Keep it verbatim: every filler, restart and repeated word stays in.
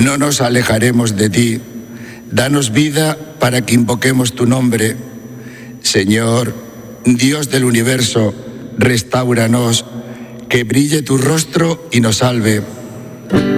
no nos alejaremos de ti. Danos vida para que invoquemos tu nombre. Señor, Dios del universo, restáuranos, que brille tu rostro y nos salve.